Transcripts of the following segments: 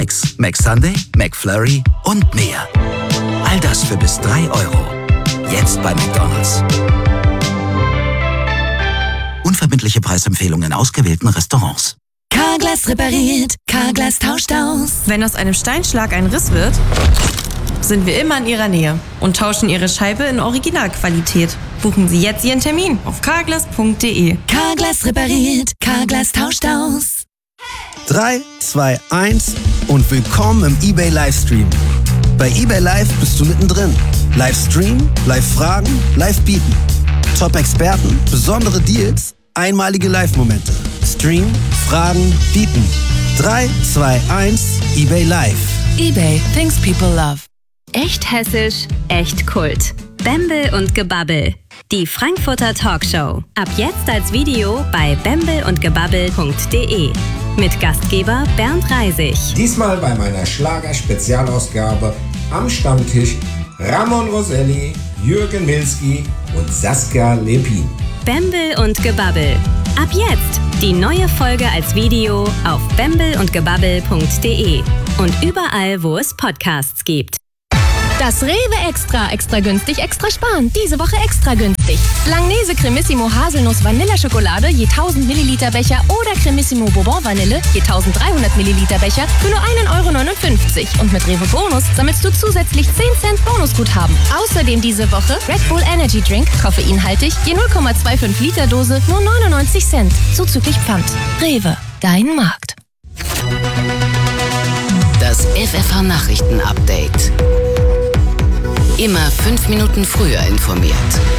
McSunday, McFlurry und mehr. All das für bis 3 Euro. Jetzt bei McDonald's. Unverbindliche Preisempfehlungen in ausgewählten Restaurants. Carglass repariert, Carglass tauscht aus. Wenn aus einem Steinschlag ein Riss wird, sind wir immer in Ihrer Nähe und tauschen Ihre Scheibe in Originalqualität. Buchen Sie jetzt Ihren Termin auf carglass.de. Carglass repariert, Carglass tauscht aus. 3, 2, 1 und willkommen im eBay Livestream. Bei eBay Live bist du mittendrin. Livestream, Live-Fragen, Live-Bieten. Top-Experten, besondere Deals, einmalige Live-Momente. Stream, Fragen, Bieten. 3, 2, 1, eBay Live. eBay, things people love. Echt hessisch, echt Kult. Bembel und Gebabbel. Die Frankfurter Talkshow. Ab jetzt als Video bei bembelundgebabbel.de. Mit Gastgeber Bernd Reisig. Diesmal bei meiner Schlager-Spezialausgabe am Stammtisch Ramon Roselli, Jürgen Milski und Saskia Lepin. Bembel und Gebabbel. Ab jetzt die neue Folge als Video auf bembelundgebabbel.de und überall, wo es Podcasts gibt. Das Rewe Extra günstig, extra sparen. Diese Woche extra günstig. Langnese Cremissimo Haselnuss Vanilleschokolade je 1000 Milliliter Becher oder Cremissimo Bourbon Vanille je 1300 Milliliter Becher für nur 1,59 €. Und mit Rewe Bonus sammelst du zusätzlich 10 Cent Bonusguthaben. Außerdem diese Woche Red Bull Energy Drink, koffeinhaltig, je 0,25 Liter Dose, nur 99 Cent. Zuzüglich Pfand. Rewe, dein Markt. Das FFH Nachrichten Update. Immer 5 Minuten früher informiert.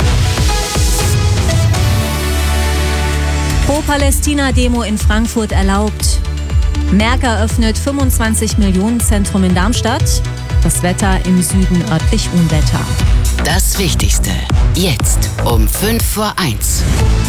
Pro-Palästina-Demo in Frankfurt erlaubt. Merck eröffnet 25-Millionen-Zentrum in Darmstadt. Das Wetter im Süden örtlich Unwetter. Das Wichtigste. Jetzt um 1:05.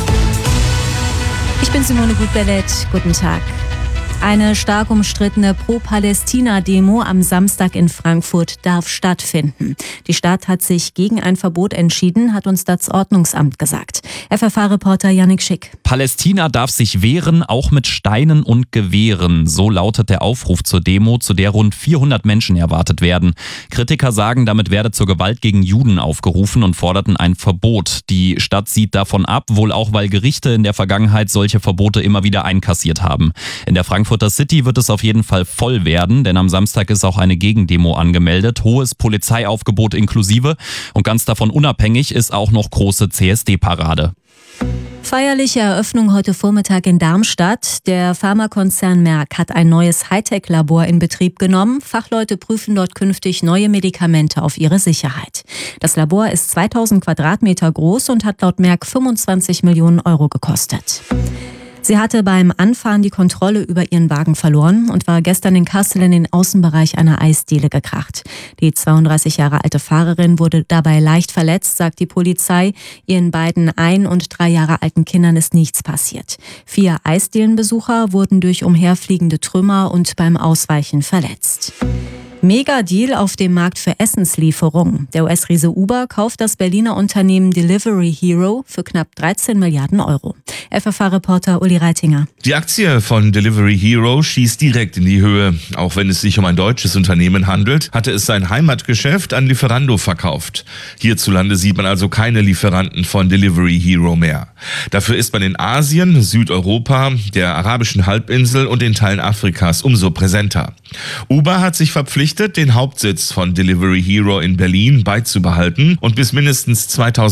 Ich bin Simone Gutbellet. Guten Tag. Eine stark umstrittene Pro-Palästina-Demo am Samstag in Frankfurt darf stattfinden. Die Stadt hat sich gegen ein Verbot entschieden, hat uns das Ordnungsamt gesagt. FFH-Reporter Yannick Schick. Palästina darf sich wehren, auch mit Steinen und Gewehren. So lautet der Aufruf zur Demo, zu der rund 400 Menschen erwartet werden. Kritiker sagen, damit werde zur Gewalt gegen Juden aufgerufen und forderten ein Verbot. Die Stadt sieht davon ab, wohl auch, weil Gerichte in der Vergangenheit solche Verbote immer wieder einkassiert haben. In der Frankfurter City wird es auf jeden Fall voll werden, denn am Samstag ist auch eine Gegendemo angemeldet. Hohes Polizeiaufgebot inklusive und ganz davon unabhängig ist auch noch große CSD-Parade. Feierliche Eröffnung heute Vormittag in Darmstadt. Der Pharmakonzern Merck hat ein neues Hightech-Labor in Betrieb genommen. Fachleute prüfen dort künftig neue Medikamente auf ihre Sicherheit. Das Labor ist 2000 Quadratmeter groß und hat laut Merck 25 Millionen € gekostet. Sie hatte beim Anfahren die Kontrolle über ihren Wagen verloren und war gestern in Kassel in den Außenbereich einer Eisdiele gekracht. Die 32 Jahre alte Fahrerin wurde dabei leicht verletzt, sagt die Polizei. Ihren beiden 1- und 3 Jahre alten Kindern ist nichts passiert. 4 Eisdielenbesucher wurden durch umherfliegende Trümmer und beim Ausweichen verletzt. Mega-Deal auf dem Markt für Essenslieferungen. Der US-Riese Uber kauft das Berliner Unternehmen Delivery Hero für knapp 13 Milliarden €. FFH-Reporter Uli Reitinger. Die Aktie von Delivery Hero schießt direkt in die Höhe. Auch wenn es sich um ein deutsches Unternehmen handelt, hatte es sein Heimatgeschäft an Lieferando verkauft. Hierzulande sieht man also keine Lieferanten von Delivery Hero mehr. Dafür ist man in Asien, Südeuropa, der arabischen Halbinsel und den Teilen Afrikas umso präsenter. Uber hat sich verpflichtet, den Hauptsitz von Delivery Hero in Berlin beizubehalten und bis mindestens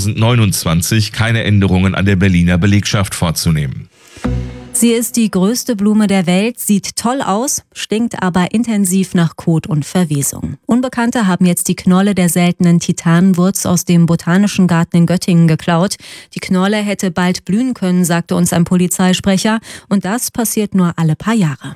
2029 keine Änderungen an der Berliner Belegschaft vorzunehmen. Sie ist die größte Blume der Welt, sieht toll aus, stinkt aber intensiv nach Kot und Verwesung. Unbekannte haben jetzt die Knolle der seltenen Titanenwurz aus dem Botanischen Garten in Göttingen geklaut. Die Knolle hätte bald blühen können, sagte uns ein Polizeisprecher. Und das passiert nur alle paar Jahre.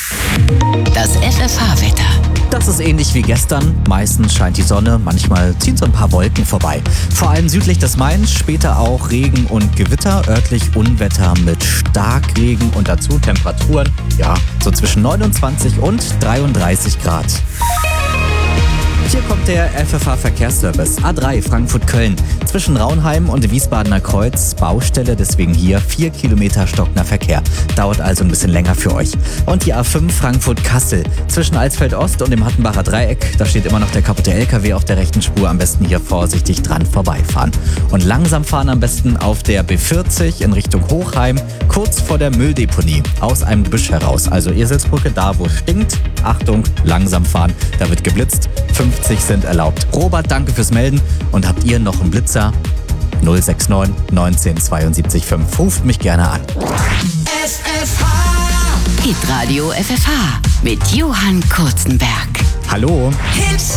Das FFH-Wetter. Das ist ähnlich wie gestern. Meistens scheint die Sonne, manchmal ziehen so ein paar Wolken vorbei. Vor allem südlich des Mains, später auch Regen und Gewitter, örtlich Unwetter mit Starkregen und dazu Temperaturen, ja, so zwischen 29 und 33 Grad. Hier kommt der FFH-Verkehrsservice. A3 Frankfurt-Köln. Zwischen Raunheim und Wiesbadener Kreuz Baustelle, deswegen hier 4 Kilometer stockender Verkehr. Dauert also ein bisschen länger für euch. Und die A5 Frankfurt-Kassel. Zwischen Alsfeld-Ost und dem Hattenbacher Dreieck, da steht immer noch der kaputte LKW auf der rechten Spur. Am besten hier vorsichtig dran vorbeifahren. Und langsam fahren am besten auf der B40 in Richtung Hochheim, kurz vor der Mülldeponie. Aus einem Gebüsch heraus. Also Eselsbrücke, da wo es stinkt. Achtung, langsam fahren, da wird geblitzt. 50 sind erlaubt. Robert, danke fürs Melden. Und habt ihr noch einen Blitzer? 069 19 72 5. Ruft mich gerne an. FFH. Hitradio FFH mit Johann Kurzenberg. Hallo. Hits